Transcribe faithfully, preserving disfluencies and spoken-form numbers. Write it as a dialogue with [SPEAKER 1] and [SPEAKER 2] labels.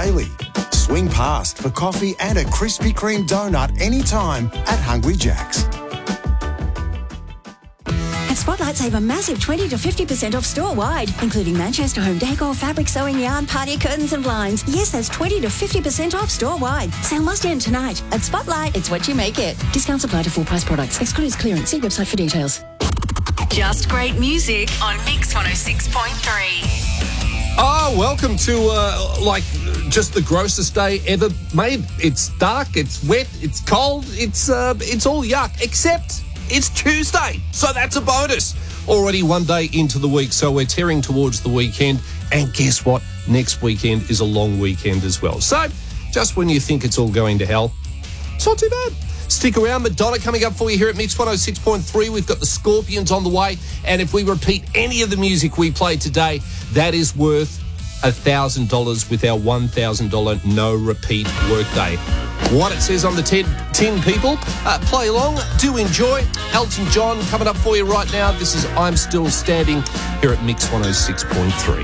[SPEAKER 1] daily. Swing past for coffee and a Krispy Kreme donut anytime at Hungry Jack's.
[SPEAKER 2] At Spotlight, save a massive twenty to fifty percent off store-wide, including Manchester home decor, fabric, sewing yarn, party curtains and blinds. Yes, that's twenty to fifty percent off store-wide. Sale must end tonight. At Spotlight, it's what you make it. Discounts apply to full-price products. Excludes clearance. See website for details.
[SPEAKER 3] Just great music on Mix one oh six point three.
[SPEAKER 4] Oh, welcome to, uh, like, just the grossest day ever made. It's dark, it's wet, it's cold, it's, uh, it's all yuck, except it's Tuesday, so that's a bonus. Already one day into the week, so we're tearing towards the weekend. And guess what? Next weekend is a long weekend as well. So, just when you think it's all going to hell, it's not too bad. Stick around. Madonna coming up for you here at Mix one oh six point three. We've got the Scorpions on the way. And if we repeat any of the music we played today, that is worth one thousand dollars with our one thousand dollars no-repeat workday. What it says on the tin, tin people. Uh, play along. Do enjoy. Elton John coming up for you right now. This is I'm Still Standing here at Mix one oh six point three.